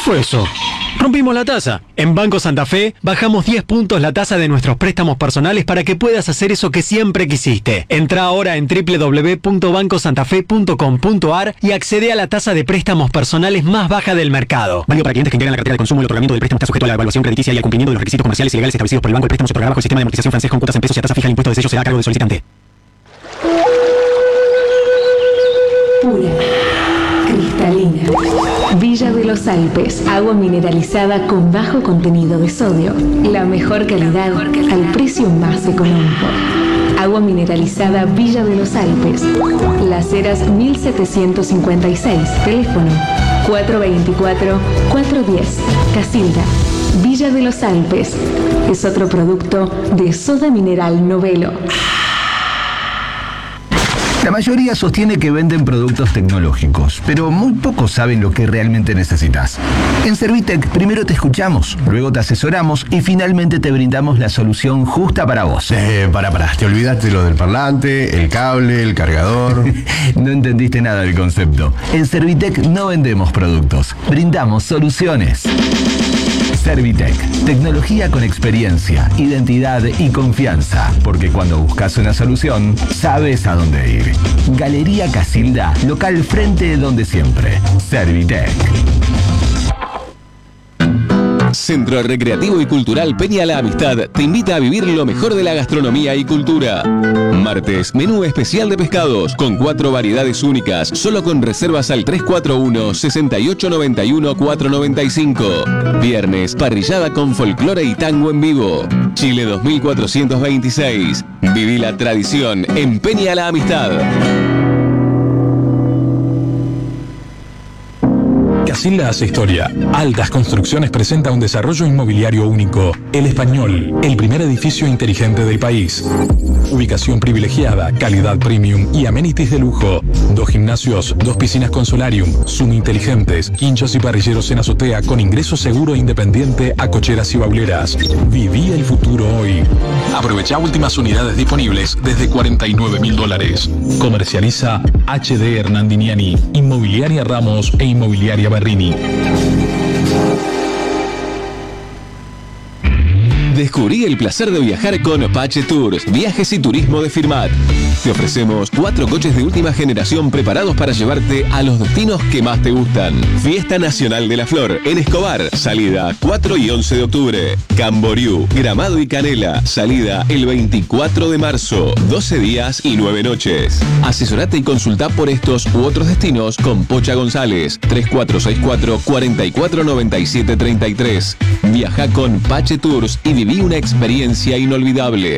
fue eso? Rompimos la taza. En Banco Santa Fe bajamos 10 puntos la tasa de nuestros préstamos personales para que puedas hacer eso que siempre quisiste. Entra ahora en www.bancosantafe.com.ar y accede a la tasa de préstamos personales más baja del mercado. Válido para clientes que integran la cartera de consumo. El otorgamiento del préstamo está sujeto a la evaluación crediticia y al cumplimiento de los requisitos comerciales y legales establecidos por el banco. El préstamo se otorgará bajo el sistema de amortización francés con cuotas en pesos y a tasa fija. El impuesto de sello será a cargo del solicitante. Pura, cristalina. Villa de los Alpes, agua mineralizada con bajo contenido de sodio. La mejor calidad al precio más económico. Agua mineralizada Villa de los Alpes. Las Heras 1756. Teléfono 424-410. Casilda. Villa de los Alpes. Es otro producto de Soda Mineral Novelo. La mayoría sostiene que venden productos tecnológicos, pero muy pocos saben lo que realmente necesitas. En Servitec primero te escuchamos, luego te asesoramos y finalmente te brindamos la solución justa para vos. Pará, te olvidaste lo del parlante, el cable, el cargador. No entendiste nada del concepto. En Servitec no vendemos productos, brindamos soluciones. Servitec, tecnología con experiencia, identidad y confianza, porque cuando buscas una solución, sabes a dónde ir. Galería Casilda, local frente donde siempre. Servitec. Centro Recreativo y Cultural Peña La Amistad te invita a vivir lo mejor de la gastronomía y cultura. Martes, menú especial de pescados con 4 variedades únicas, solo con reservas al 341-6891-495. Viernes, parrillada con folclore y tango en vivo. Chile 2426. Viví la tradición en Peña La Amistad. Casilda hace historia. Altas Construcciones presenta un desarrollo inmobiliario único. El Español, el primer edificio inteligente del país. Ubicación privilegiada, calidad premium y amenities de lujo. 2 gimnasios, 2 piscinas con solarium, Zoom inteligentes, quinchos y parrilleros en azotea con ingreso seguro e independiente a cocheras y bauleras. Viví el futuro hoy. Aprovecha últimas unidades disponibles desde $49.000. Comercializa HD Hernandiniani, Inmobiliaria Ramos e Inmobiliaria Berrini. Descubrí el placer de viajar con Pache Tours, viajes y turismo de Firmat. Te ofrecemos 4 coches de última generación preparados para llevarte a los destinos que más te gustan. Fiesta Nacional de la Flor en Escobar, salida 4 y 11 de octubre. Camboriú, Gramado y Canela, salida el 24 de marzo. 12 días y 9 noches. Asesorate y consulta por estos u otros destinos con Pocha González, 3464-449733. Viaja con Pache Tours y viví una experiencia inolvidable.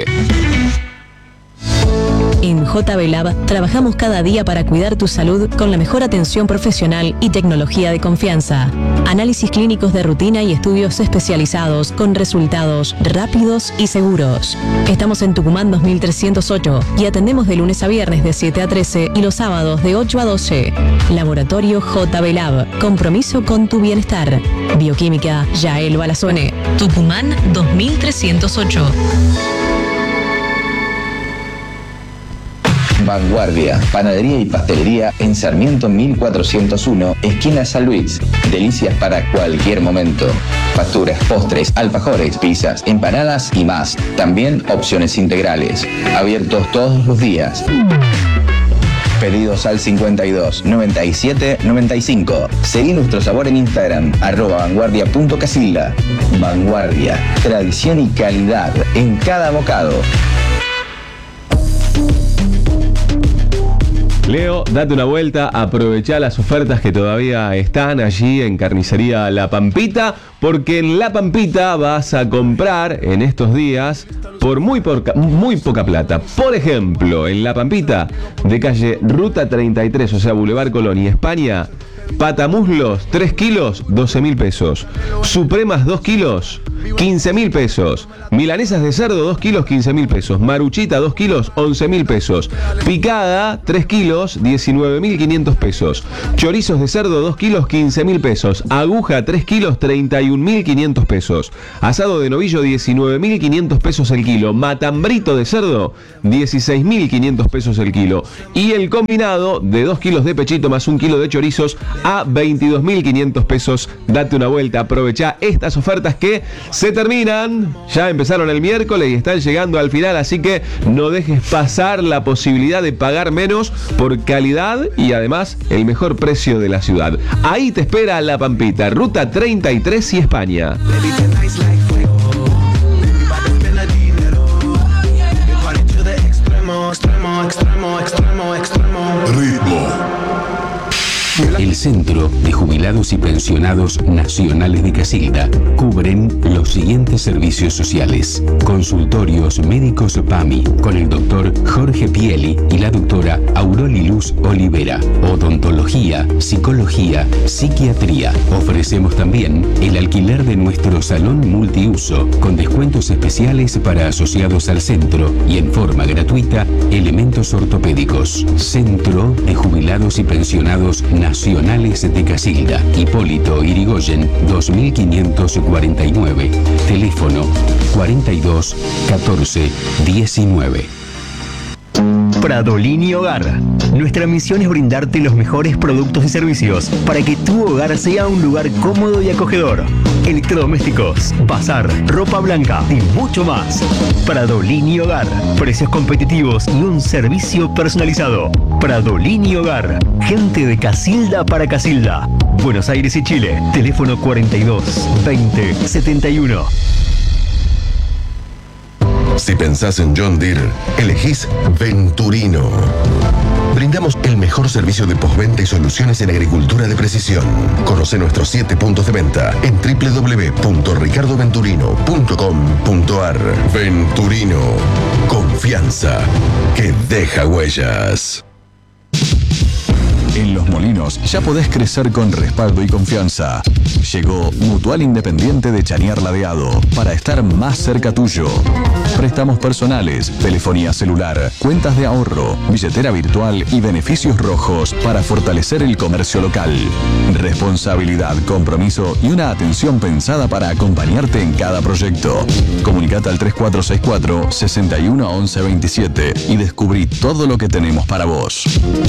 En JB Lab trabajamos cada día para cuidar tu salud con la mejor atención profesional y tecnología de confianza. Análisis clínicos de rutina y estudios especializados con resultados rápidos y seguros. Estamos en Tucumán 2308 y atendemos de lunes a viernes de 7 a 13 y los sábados de 8 a 12. Laboratorio JB Lab. Compromiso con tu bienestar. Bioquímica Yael Balazone. Tucumán 2308. Vanguardia, panadería y pastelería en Sarmiento 1401, esquina San Luis. Delicias para cualquier momento. Facturas, postres, alfajores, pizzas, empanadas y más. También opciones integrales. Abiertos todos los días. Pedidos al 52 97 95. Seguí nuestro sabor en Instagram, @vanguardia.casilda. Vanguardia, tradición y calidad en cada bocado. Leo, date una vuelta, aprovechá las ofertas que todavía están allí en Carnicería La Pampita, porque en La Pampita vas a comprar en estos días por muy poca plata. Por ejemplo, en La Pampita, de calle Ruta 33, o sea, Boulevard Colón y España, patamuslos 3 kilos, 12.000 pesos. Supremas 2 kilos, 15.000 pesos. Milanesas de cerdo 2 kilos, 15.000 pesos. Maruchita 2 kilos, 11.000 pesos. Picada 3 kilos, 19.500 pesos. Chorizos de cerdo 2 kilos, 15.000 pesos. Aguja 3 kilos, 31.500 pesos. Asado de novillo 19.500 pesos el kilo. Matambrito de cerdo 16.500 pesos el kilo. Y el combinado de 2 kilos de pechito más 1 kilo de chorizos a 22.500 pesos. Date una vuelta, aprovecha estas ofertas que se terminan. Ya empezaron el miércoles y están llegando al final, así que no dejes pasar la posibilidad de pagar menos por calidad y además el mejor precio de la ciudad. Ahí te espera La Pampita, Ruta 33 y España. Ritmo. El Centro de Jubilados y Pensionados Nacionales de Casilda cubren los siguientes servicios sociales: consultorios médicos PAMI con el doctor Jorge Pieli y la doctora Auroli Luz Olivera, odontología, psicología, psiquiatría. Ofrecemos también el alquiler de nuestro salón multiuso con descuentos especiales para asociados al centro y en forma gratuita elementos ortopédicos. Centro de Jubilados y Pensionados Nacionales de Casilda, Hipólito Yrigoyen 2549, teléfono 42 14 19. Pradolini Hogar. Nuestra misión es brindarte los mejores productos y servicios para que tu hogar sea un lugar cómodo y acogedor. Electrodomésticos, bazar, ropa blanca y mucho más. Pradolini Hogar. Precios competitivos y un servicio personalizado. Pradolini Hogar. Gente de Casilda para Casilda. Buenos Aires y Chile. Teléfono 42 20 71. Si pensás en John Deere, elegís Venturino. Brindamos el mejor servicio de postventa y soluciones en agricultura de precisión. Conoce nuestros 7 puntos de venta en www.ricardoventurino.com.ar. Venturino. Confianza que deja huellas. En Los Molinos ya podés crecer con respaldo y confianza. Llegó Mutual Independiente de Chañar Ladeado para estar más cerca tuyo. Préstamos personales, telefonía celular, cuentas de ahorro, billetera virtual y beneficios rojos para fortalecer el comercio local. Responsabilidad, compromiso y una atención pensada para acompañarte en cada proyecto. Comunicate al 3464 61 11 27 y descubrí todo lo que tenemos para vos.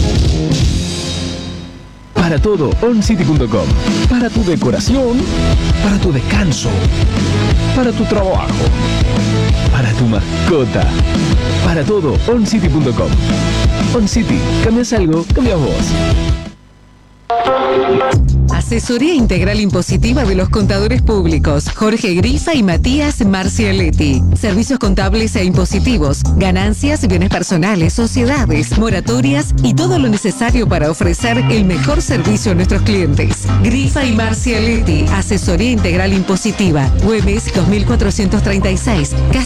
Para todo, oncity.com. Para tu decoración, para tu descanso, para tu trabajo, para tu mascota. Para todo, oncity.com. OnCity, cambias algo, cambias vos. Asesoría Integral Impositiva de los Contadores Públicos, Jorge Grisa y Matías Marcialetti. Servicios contables e impositivos, ganancias, bienes personales, sociedades, moratorias y todo lo necesario para ofrecer el mejor servicio a nuestros clientes. Grisa y Marcialetti, Asesoría Integral Impositiva, Güemes 2436,